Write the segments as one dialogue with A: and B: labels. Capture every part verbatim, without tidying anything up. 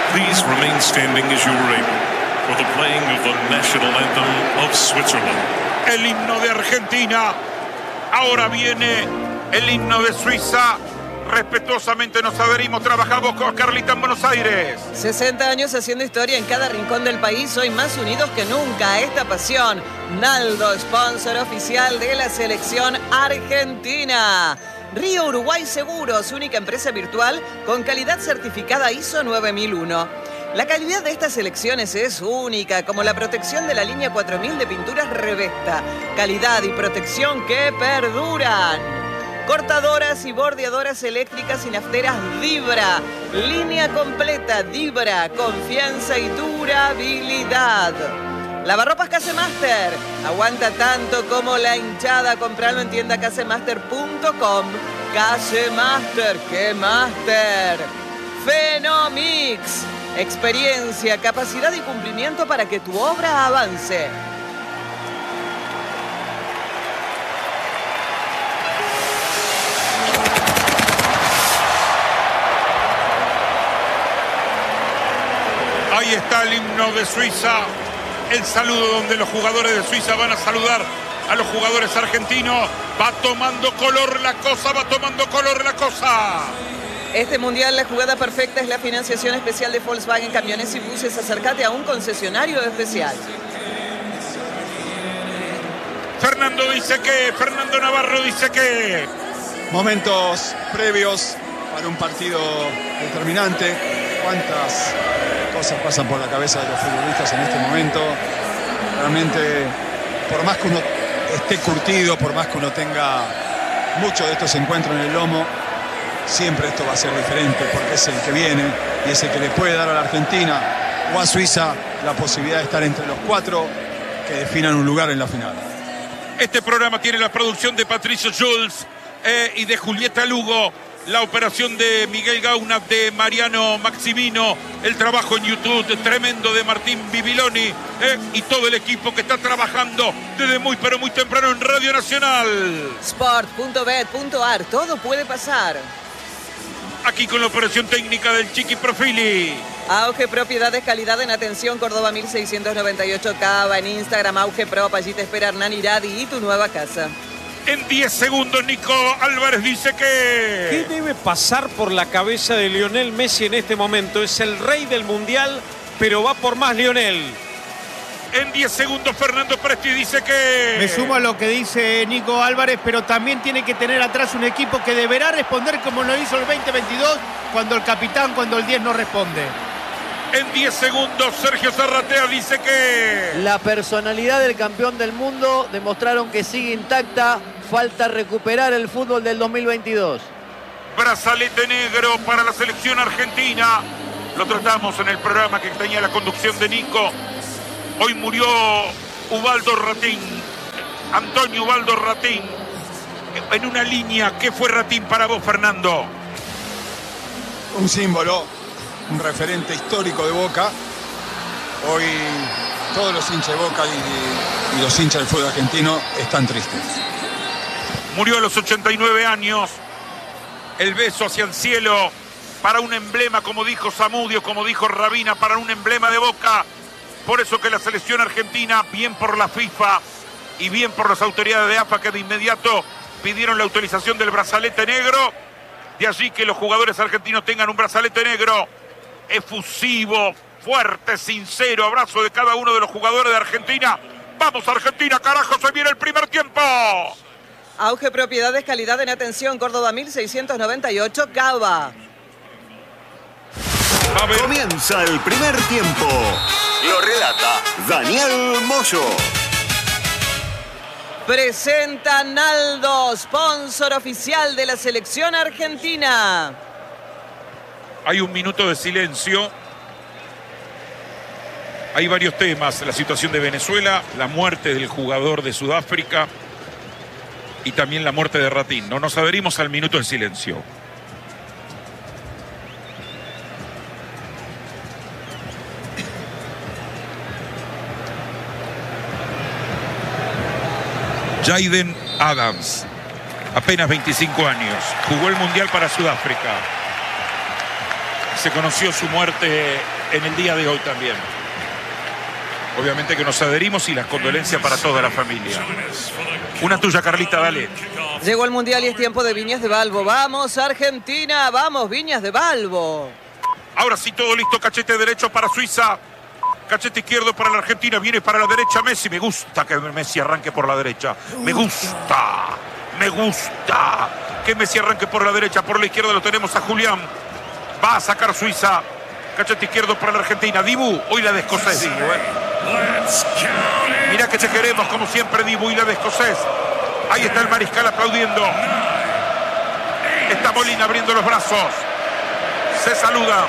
A: Please remain standing as you are able for the playing of the national anthem of Switzerland.
B: El himno de Argentina. Ahora viene el himno de Suiza. Respetuosamente nos adherimos, trabajamos con Carlita en Buenos Aires.
C: sesenta años haciendo historia en cada rincón del país, hoy más unidos que nunca. Esta pasión, Naldo, sponsor oficial de la selección argentina. Río Uruguay Seguros, única empresa virtual con calidad certificada I S O nueve mil uno. La calidad de estas selecciones es única, como la protección de la línea cuatro mil de pinturas Revesta. Calidad y protección que perduran. Cortadoras y bordeadoras eléctricas y nafteras Dibra. Línea completa Dibra. Confianza y durabilidad. Lavarropas Casemaster. Aguanta tanto como la hinchada. Compralo en tienda casemaster punto com. Casemaster, ¡qué master! Fenomix. Experiencia, capacidad y cumplimiento para que tu obra avance.
B: Ahí está el himno de Suiza. El saludo donde los jugadores de Suiza van a saludar a los jugadores argentinos. Va tomando color la cosa, va tomando color la cosa.
C: Este mundial, la jugada perfecta es la financiación especial de Volkswagen Camiones y Buses. Acércate a un concesionario especial.
B: Fernando dice que, Fernando Navarro dice que...
D: Momentos previos para un partido determinante. ¿Cuántas cosas pasan por la cabeza de los futbolistas en este momento? Realmente, por más que uno esté curtido, por más que uno tenga muchos de estos encuentros en el lomo, siempre esto va a ser diferente porque es el que viene y es el que le puede dar a la Argentina o a Suiza la posibilidad de estar entre los cuatro que definan un lugar en la final.
B: Este programa tiene la producción de Patricio Jules eh, y de Julieta Lugo, la operación de Miguel Gauna, de Mariano Maximino, el trabajo en YouTube tremendo de Martín Bibiloni eh, y todo el equipo que está trabajando desde muy pero muy temprano en Radio Nacional.
C: sport punto bet punto ar, todo puede pasar.
B: Aquí con la operación técnica del Chiqui Profili.
C: Auge Propiedades, calidad en atención, Córdoba mil seiscientos noventa y ocho, Cava, en Instagram, Auge Prop, allí te espera Hernán Iradi y tu nueva casa.
B: En diez segundos, Nico Álvarez dice que...
E: ¿Qué debe pasar por la cabeza de Lionel Messi en este momento? Es el rey del Mundial, pero va por más Lionel.
B: En diez segundos, Fernando Presti dice que...
F: Me sumo a lo que dice Nico Álvarez, pero también tiene que tener atrás un equipo que deberá responder como lo hizo el veinte veintidós, cuando el capitán, cuando el diez no responde.
B: En diez segundos, Sergio Zarratea dice que...
G: La personalidad del campeón del mundo demostraron que sigue intacta. Falta recuperar el fútbol del dos mil veintidós.
B: Brazalete negro para la selección argentina. Lo tratamos en el programa que tenía la conducción de Nico. Hoy murió Ubaldo Ratín, Antonio Ubaldo Ratín. En una línea, ¿qué fue Ratín para vos, Fernando?
D: Un símbolo, un referente histórico de Boca. Hoy todos los hinchas de Boca y, y los hinchas del fútbol argentino están tristes.
B: Murió a los ochenta y nueve años. El beso hacia el cielo para un emblema, como dijo Zamudio, como dijo Rabina, para un emblema de Boca. Por eso que la selección argentina, bien por la FIFA y bien por las autoridades de A F A, que de inmediato pidieron la utilización del brazalete negro. De allí que los jugadores argentinos tengan un brazalete negro efusivo, fuerte, sincero. Abrazo de cada uno de los jugadores de Argentina. ¡Vamos, Argentina, carajo! ¡Se viene el primer tiempo!
C: Auge Propiedades, calidad en atención, Córdoba mil seiscientos noventa y ocho, Cava.
H: Comienza el primer tiempo. Lo relata Daniel Moyo.
C: Presenta Naldo, sponsor oficial de la selección argentina.
B: Hay un minuto de silencio. Hay varios temas. La situación de Venezuela, la muerte del jugador de Sudáfrica y también la muerte de Ratín. No nos adherimos al minuto de silencio. Jaden Adams, apenas veinticinco años, jugó el Mundial para Sudáfrica. Se conoció su muerte en el día de hoy también. Obviamente que nos adherimos y las condolencias para toda la familia. Una tuya, Carlita, dale.
C: Llegó el Mundial y es tiempo de Viñas de Balbo. ¡Vamos, Argentina! ¡Vamos, Viñas de Balbo!
B: Ahora sí, todo listo. Cachete derecho para Suiza. Cachete izquierdo para la Argentina. Viene para la derecha Messi. Me gusta que Messi arranque por la derecha. Me gusta. Me gusta que Messi arranque por la derecha. Por la izquierda lo tenemos a Julián. Va a sacar Suiza. Cachete izquierdo para la Argentina. Dibu. Hoy la de escocés, Dibu, ¿eh? Mirá que te queremos, como siempre, Dibu y la de escocés. Ahí está el mariscal aplaudiendo. Está Molina abriendo los brazos. Se saluda.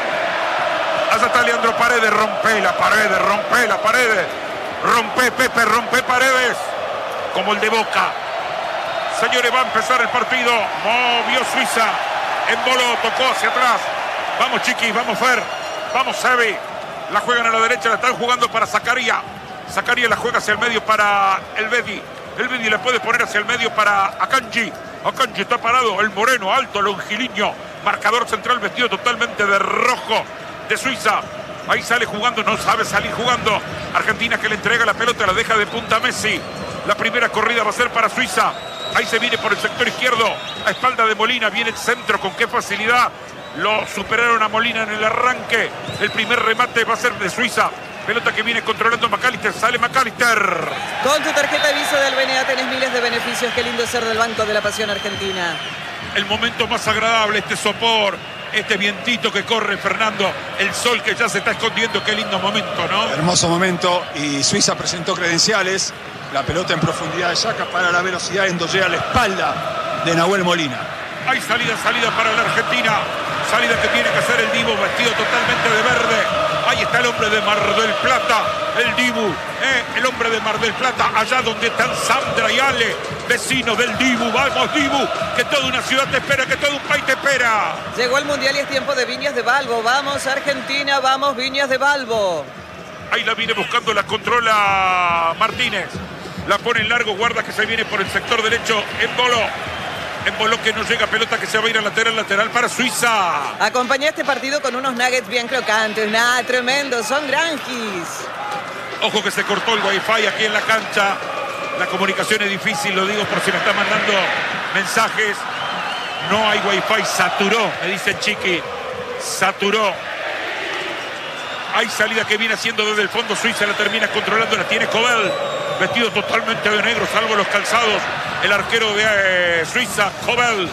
B: Allá está Leandro Paredes. Rompe la Paredes, rompe la Paredes. Rompe, Pepe, rompe Paredes. Como el de Boca. Señores, va a empezar el partido. Movió Suiza. Emboló, tocó hacia atrás. Vamos, Chiquis, vamos, Fer. Vamos, Sebi. La juegan a la derecha, la están jugando para Zakaria. Zakaria la juega hacia el medio para el Bedi. El Bedi la puede poner hacia el medio para Akanji. Akanji está parado, el moreno, alto, longiliño. Marcador central vestido totalmente de rojo de Suiza. Ahí sale jugando, no sabe salir jugando. Argentina que le entrega la pelota, la deja de punta a Messi. La primera corrida va a ser para Suiza. Ahí se viene por el sector izquierdo, a espalda de Molina. Viene el centro, con qué facilidad. Lo superaron a Molina en el arranque. El primer remate va a ser de Suiza. Pelota que viene controlando McAllister. Sale McAllister.
C: Con tu tarjeta Visa del B N A tenés miles de beneficios. Qué lindo ser del Banco de la Pasión Argentina.
B: El momento más agradable, este sopor, este vientito que corre, Fernando. El sol que ya se está escondiendo. Qué lindo momento, ¿no?
D: Hermoso momento. Y Suiza presentó credenciales. La pelota en profundidad de Yaka para la velocidad de Ndoye a la espalda de Nahuel Molina.
B: Hay salida, salida para la Argentina. Salida que tiene que hacer el Dibu, vestido totalmente de verde. Ahí está el hombre de Mar del Plata, el Dibu, eh, el hombre de Mar del Plata, allá donde están Sandra y Ale, vecinos del Dibu. Vamos, Dibu, que toda una ciudad te espera, que todo un país te espera.
C: Llegó el Mundial y es tiempo de Viñas de Balbo. Vamos, Argentina, vamos, Viñas de Balbo.
B: Ahí la viene buscando, la controla Martínez. La pone en largo, guarda que se viene por el sector derecho, en Bolo. En Bolo que no llega, pelota que se va a ir al lateral, lateral para Suiza.
C: Acompañá este partido con unos nuggets bien crocantes. Nada, tremendo, son granjis.
B: Ojo que se cortó el wifi aquí en la cancha. La comunicación es difícil, lo digo por si me está mandando mensajes. No hay wifi, saturó, me dice Chiqui. Saturó. Hay salida que viene haciendo desde el fondo Suiza, la termina controlando, la tiene Cobel. Vestido totalmente de negro, salvo los calzados. El arquero de eh, Suiza, Cobel.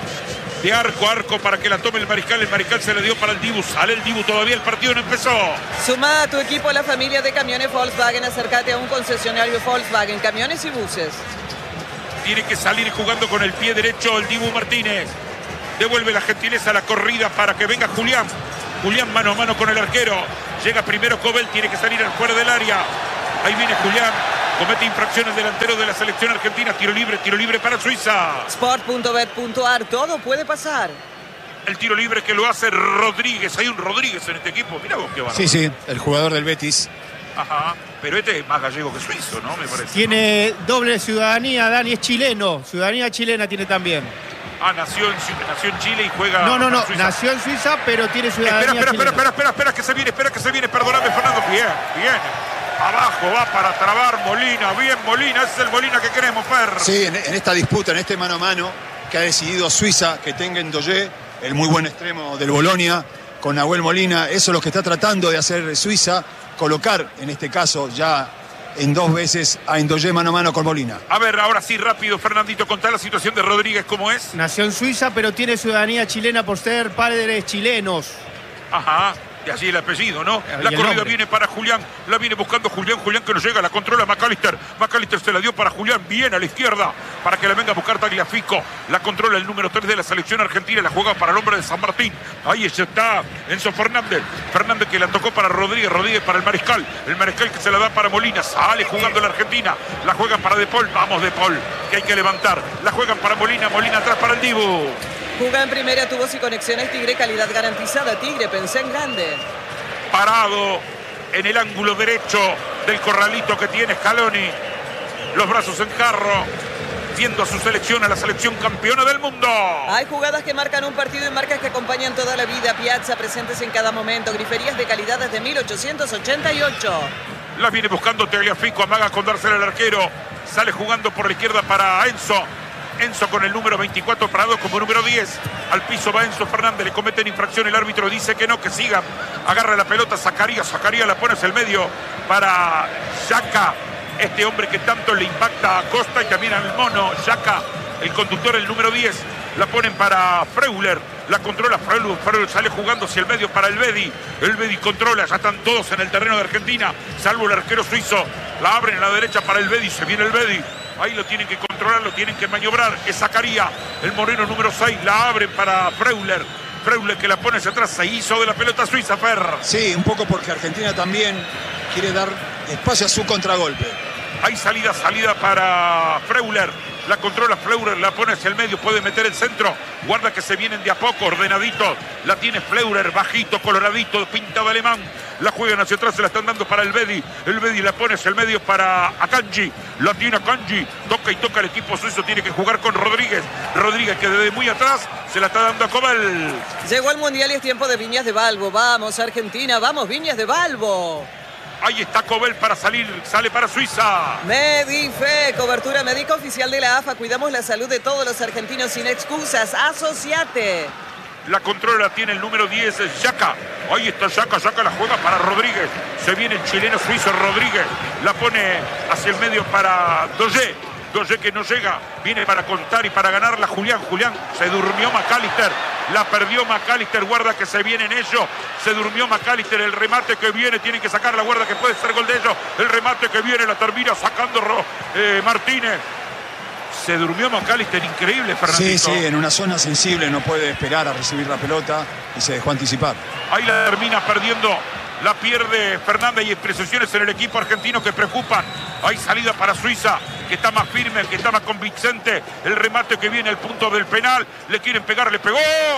B: De arco a arco para que la tome el mariscal. El mariscal se le dio para el Dibu. Sale el Dibu, todavía el partido no empezó.
C: Sumá a tu equipo a la familia de camiones Volkswagen. Acércate a un concesionario Volkswagen, camiones y buses.
B: Tiene que salir jugando con el pie derecho el Dibu Martínez. Devuelve la gentileza a la corrida para que venga Julián. Julián mano a mano con el arquero. Llega primero Cobel, tiene que salir al fuera del área. Ahí viene Julián. Comete infracciones delantero de la selección argentina. Tiro libre, tiro libre para Suiza.
C: Sport punto bet punto ar, todo puede pasar.
B: El tiro libre que lo hace Rodríguez. Hay un Rodríguez en este equipo. Mirá vos qué bárbaro.
D: Sí, sí, el jugador del Betis.
B: Ajá. Pero este es más gallego que suizo, ¿no? Me parece.
F: Tiene doble ciudadanía, Dani, es chileno. Ciudadanía chilena tiene también.
B: Ah, nació en, nació en Chile y juega.
F: No, no, no.
B: Suiza.
F: Nació en Suiza, pero tiene ciudadanía
B: Espera, espera,
F: chilena.
B: espera, espera, espera, espera, que se viene, espera que se viene. Perdóname, Fernando. Bien, bien. Abajo va para trabar Molina. Bien, Molina. Ese es el Molina que queremos, Fer.
D: Sí, en, en esta disputa, en este mano a mano que ha decidido Suiza, que tenga Ndoye, el muy buen extremo del Bolonia, con Nahuel Molina. Eso es lo que está tratando de hacer Suiza, colocar, en este caso, ya en dos veces a Ndoye mano a mano con Molina.
B: A ver, ahora sí, rápido, Fernandito, contá la situación de Rodríguez, ¿cómo es?
F: Nació en Suiza, pero tiene ciudadanía chilena por ser padres chilenos.
B: Ajá. Y así el apellido, ¿no?
F: Y
B: La
F: el
B: corrida
F: nombre.
B: viene para Julián, la viene buscando Julián, Julián que no llega, la controla McAllister. McAllister se la dio para Julián, bien a la izquierda, para que la venga a buscar Tagliafico. La controla el número tres de la selección argentina, la juega para el hombre de San Martín. Ahí está Enzo Fernández. Fernández que la tocó para Rodríguez, Rodríguez para el mariscal. El mariscal que se la da para Molina, sale jugando la Argentina. La juegan para De Paul, vamos De Paul, que hay que levantar. La juegan para Molina, Molina atrás para el Dibu.
C: Juga en primera, tubos y conexiones Tigre, calidad garantizada. Tigre, pensé en grande.
B: Parado en el ángulo derecho del corralito que tiene Scaloni. Los brazos en carro. viendo a su selección, a la selección campeona del mundo.
C: Hay jugadas que marcan un partido y marcas que acompañan toda la vida. Piazza, presentes en cada momento. Griferías de calidad desde mil ochocientos ochenta y ocho.
B: Las viene buscando Tagliafico, amaga con dársela al arquero. Sale jugando por la izquierda para Enzo. Enzo con el número veinticuatro parado como número diez. Al piso va Enzo Fernández, le cometen infracción, el árbitro dice que no, que siga. Agarra la pelota Zacarías, Zacarías la pone hacia el medio para Xhaka, este hombre que tanto le impacta a Costa y también al mono. Xhaka, el conductor, el número diez. La ponen para Freuler, la controla Freuler, Freuler sale jugando hacia el medio para el Bedi. El Bedi controla, ya están todos en el terreno de Argentina, salvo el arquero suizo. La abren a la derecha para el Bedi, se viene el Bedi. Ahí lo tienen que controlar, lo tienen que maniobrar. Es Zacarías, el moreno número seis. La abren para Freuler. Freuler que la pone hacia atrás. Se hizo de la pelota suiza, Fer.
D: Sí, un poco porque Argentina también quiere dar espacio a su contragolpe.
B: Hay salida, salida para Freuler. La controla Freuler, la pone hacia el medio, puede meter el centro. Guarda que se vienen de a poco, ordenadito. La tiene Freuler, bajito, coloradito, pintado alemán. La juegan hacia atrás, se la están dando para el Bedi. El Bedi la pone hacia el medio para Akanji. La tiene Akanji. Toca y toca el equipo suizo, tiene que jugar con Rodríguez. Rodríguez que desde muy atrás se la está dando a Cobel.
C: Llegó el Mundial y es tiempo de Viñas de Balbo. Vamos, Argentina, vamos, Viñas de Balbo.
B: Ahí está Cobel para salir, sale para Suiza.
C: Medife, cobertura médica oficial de la A F A. Cuidamos la salud de todos los argentinos sin excusas. Asociate.
B: La controla tiene el número diez, Xhaka. Ahí está Xhaka, Xhaka la juega para Rodríguez. Se viene el chileno suizo Rodríguez. La pone hacia el medio para Doye. Doye que no llega. Viene para contar y para ganarla Julián. Julián, se durmió McAllister. La perdió McAllister, guarda que se vienen ellos. Se durmió McAllister, el remate que viene, tienen que sacar la guarda que puede ser gol de ellos. El remate que viene, la termina sacando eh, Martínez. Se durmió McAllister, increíble, Fernandito.
D: Sí, sí, en una zona sensible no puede esperar a recibir la pelota y se dejó anticipar.
B: Ahí la termina perdiendo, la pierde Fernández y expresiones en el equipo argentino que preocupan. Hay salida para Suiza, que está más firme, que está más convincente. El remate que viene al punto del penal, le quieren pegar, le pegó.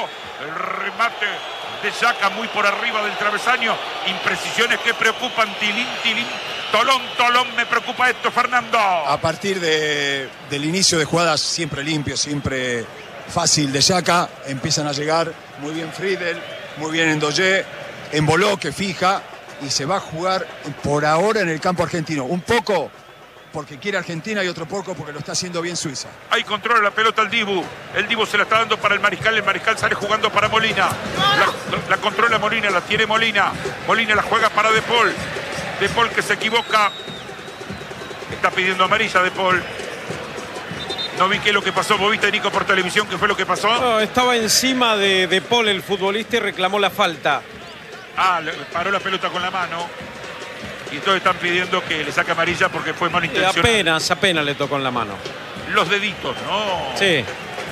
B: El remate de Xhaka muy por arriba del travesaño. Imprecisiones que preocupan, tilín, tilín. Tolón, tolón, me preocupa esto, Fernando.
D: A partir de, del inicio de jugadas siempre limpio, siempre fácil de Xhaka, empiezan a llegar muy bien Friedel, muy bien Ndoye, emboló que fija y se va a jugar por ahora en el campo argentino. Un poco porque quiere Argentina y otro poco porque lo está haciendo bien Suiza.
B: Ahí controla la pelota el Dibu. El Dibu se la está dando para el Mariscal. El Mariscal sale jugando para Molina. La, la controla Molina, la tiene Molina. Molina la juega para De Paul. De Paul que se equivoca. Está pidiendo amarilla De Paul. No vi qué es lo que pasó. ¿Vos viste, Nico, por televisión qué fue lo que pasó?
E: No, estaba encima de De Paul el futbolista y reclamó la falta.
B: Ah, le paró la pelota con la mano. Y entonces están pidiendo que le saque amarilla porque fue malintencionado.
E: Apenas, apenas le tocó en la mano.
B: Los deditos, ¿no?
E: Sí.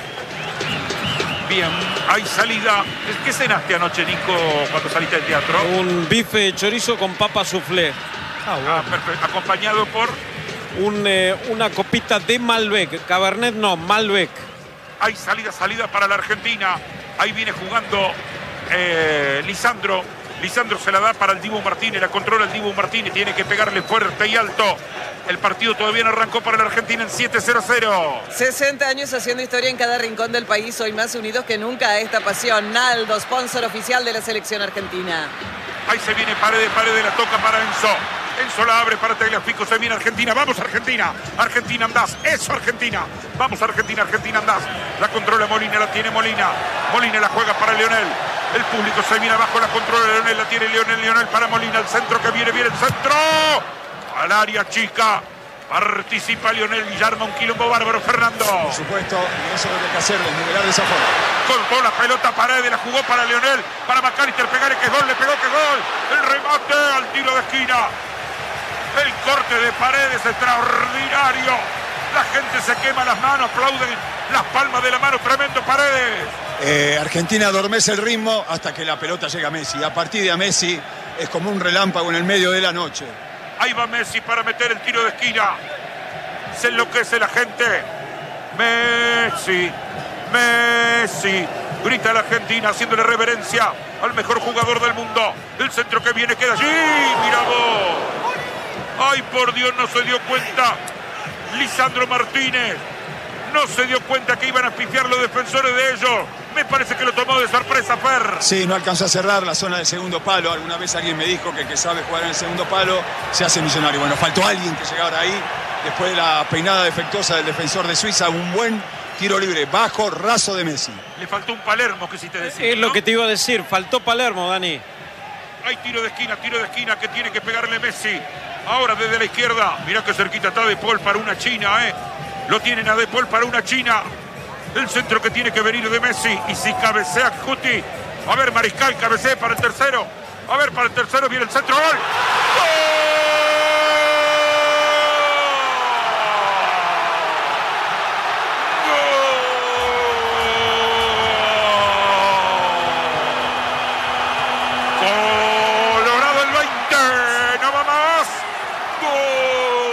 B: Bien, hay salida. ¿Qué cenaste anoche, Nico, cuando saliste del teatro?
E: Un bife de chorizo con papa soufflé.
B: Ah, bueno. Ah, perfecto. Acompañado por...
E: Un, eh, una copita de Malbec. Cabernet no, Malbec.
B: Hay salida, salida para la Argentina. Ahí viene jugando eh, Lisandro. Lisandro se la da para el Dibu Martínez, la controla el Dibu Martínez, tiene que pegarle fuerte y alto. El partido todavía no arrancó para la Argentina en siete cero cero.
C: sesenta años haciendo historia en cada rincón del país, hoy más unidos que nunca a esta pasión. Naldo, sponsor oficial de la selección argentina.
B: Ahí se viene Paredes, Paredes la toca para Enzo. Enzo la abre para Tagliafico, se viene Argentina. Vamos Argentina, Argentina andás, eso Argentina. Vamos Argentina, Argentina andás. La controla Molina, la tiene Molina. Molina la juega para Lionel. El público se viene abajo, la controla Lionel, la tiene Lionel, Lionel para Molina. El centro que viene, viene el centro. Al área chica. Participa Lionel y arma un quilombo bárbaro, Fernando.
D: Por supuesto, y eso es lo que hay que hacer, desnivelar de esa forma.
B: Cortó la pelota, Paredes, la jugó para Lionel, para McAllister, pegar que es gol, le pegó que es gol. El remate al tiro de esquina. El corte de Paredes extraordinario. La gente se quema las manos, aplauden las palmas de la mano, tremendo Paredes.
D: Eh, Argentina adormece el ritmo hasta que la pelota llega a Messi. A partir de a Messi es como un relámpago en el medio de la noche.
B: Ahí va Messi para meter el tiro de esquina. Se enloquece la gente. Messi, Messi. Grita la Argentina haciéndole reverencia al mejor jugador del mundo. El centro que viene queda allí. Mira vos. Ay, por Dios, no se dio cuenta. Lisandro Martínez. no se dio cuenta que iban a pifiar los defensores de ellos. Me parece que lo tomó de sorpresa, Fer.
D: Sí, no alcanzó a cerrar la zona del segundo palo. Alguna vez alguien me dijo que el que sabe jugar en el segundo palo se hace millonario. Bueno, faltó alguien que llegara ahí. Después de la peinada defectuosa del defensor de Suiza, un buen tiro libre, bajo, raso de Messi.
B: Le faltó un Palermo, que si te decía.
E: Es
B: ¿no?
E: lo que te iba a decir, faltó Palermo, Dani.
B: Hay tiro de esquina, tiro de esquina que tiene que pegarle Messi. Ahora desde la izquierda. Mirá que cerquita está De Paul para una China, ¿eh? Lo tienen a De Paul para una China. El centro que tiene que venir de Messi. Y si cabecea Cuti. A ver, Mariscal, cabecea para el tercero. A ver, para el tercero viene el centro. ¡Gol!